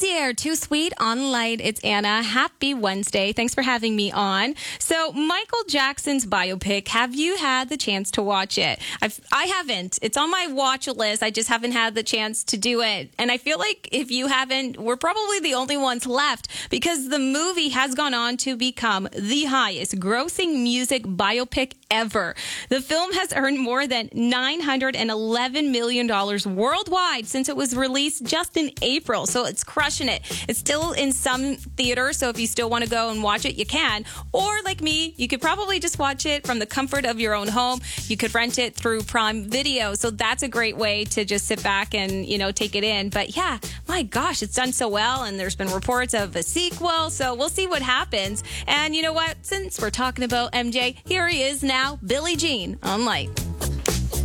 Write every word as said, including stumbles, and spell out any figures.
Hozier, Too Sweet on Light. It's Anna. Happy Wednesday. Thanks for having me on. So, Michael Jackson's biopic, have you had the chance to watch it? I've, I haven't. It's on my watch list. I just haven't had the chance to do it. And I feel like if you haven't, we're probably the only ones left because the movie has gone on to become the highest grossing music biopic ever. The film has earned more than nine hundred eleven million dollars worldwide since it was released just in April. So it's crushing it. It's still in some theaters, so if you still want to go and watch it, you can. Or like me, you could probably just watch it from the comfort of your own home. You could rent it through Prime Video. So that's a great way to just sit back and, you know, take it in. But yeah, my gosh, it's done so well. And there's been reports of a sequel. So we'll see what happens. And you know what? Since we're talking about M J, here he is now, Billie Jean on Light.